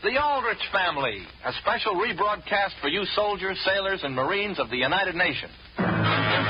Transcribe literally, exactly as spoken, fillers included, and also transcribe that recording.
The Aldrich Family, a special rebroadcast for you soldiers, sailors, and Marines of the United Nations.